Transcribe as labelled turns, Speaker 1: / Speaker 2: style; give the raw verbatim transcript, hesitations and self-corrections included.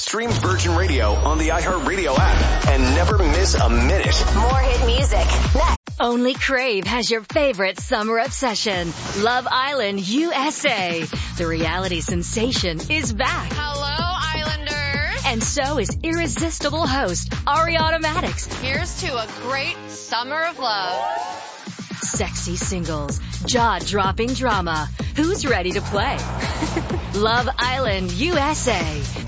Speaker 1: Stream Virgin Radio on the iHeartRadio app and never miss a minute.
Speaker 2: More hit music next.
Speaker 3: Only Crave has your favorite summer obsession, Love Island U S A. The reality sensation is back.
Speaker 4: Hello, Islanders.
Speaker 3: And so is irresistible host Ariana Madix.
Speaker 4: Here's to a great summer of love.
Speaker 3: Sexy singles, jaw-dropping drama. Who's ready to play? Love Island U S A.